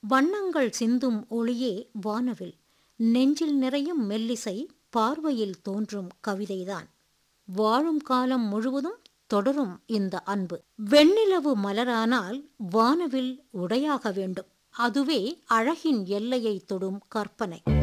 வண்ணங்கள் சிந்தும் ஒளியே வானவில், நெஞ்சில் நிறையும் மெல்லிசை பார்வையில் தோன்றும் கவிதைதான். வாழும் காலம் முழுவதும் தொடரும் இந்த அன்பு. வெண்ணிலவு மலரானால் வானவில் உடையாக வேண்டும். அதுவே அழகின் எல்லையை தொடும் கற்பனை.